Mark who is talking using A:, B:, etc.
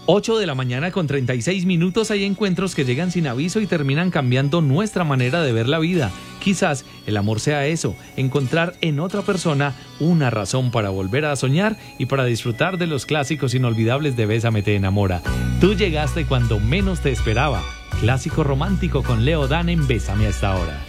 A: 8 de la mañana con 36 minutos. Hay encuentros que llegan sin aviso y terminan cambiando nuestra manera de ver la vida. Quizás el amor sea eso, encontrar en otra persona una razón para volver a soñar y para disfrutar de los clásicos inolvidables de Bésame te enamora. Tú llegaste cuando menos te esperaba. Clásico romántico con Leo Dan en Bésame a esta hora.